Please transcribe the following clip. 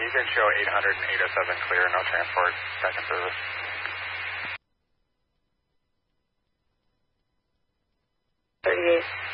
you can show 800 and 807 clear, no transport, back in service. 38.